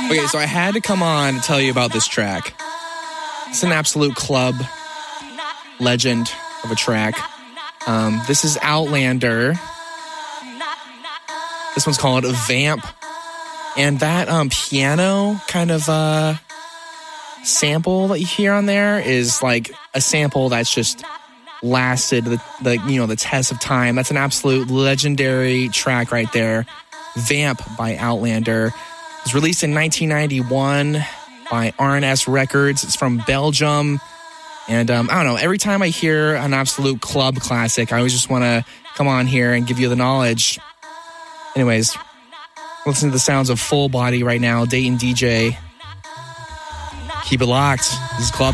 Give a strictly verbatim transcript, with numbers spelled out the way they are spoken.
Okay, so I had to come on to tell you about this track. It's an absolute club legend of a track. Um, this is Outlander. This one's called Vamp. And that um, piano kind of uh, sample that you hear on there is like a sample that's just lasted the, the you know the test of time. That's an absolute legendary track right there. Vamp by Outlander. It was released in nineteen ninety-one by R and S Records. It's from Belgium. And um, I don't know, every time I hear an absolute club classic, I always just want to come on here and give you the knowledge. Anyways, listen to the sounds of Full Body right now. Dayton D J. Keep it locked. This is Club